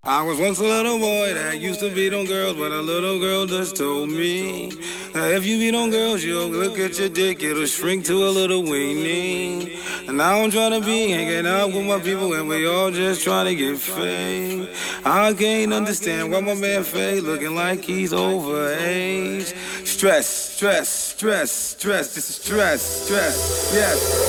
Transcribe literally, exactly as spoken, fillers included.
I was once a little boy that used to beat on girls, but a little girl just told me that if you beat on girls, you'll look at your dick, it'll shrink to a little weenie. And now I'm trying to be hanging out with my people, and we all just trying to get fame. I can't understand why my man Faye looking like he's overage. Stress, stress, stress, stress, this is stress, stress, yes.